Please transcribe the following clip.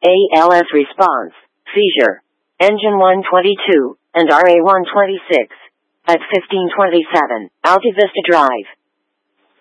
ALS response, seizure. Engine 122, and RA 126. At 1527, Alta Vista Drive.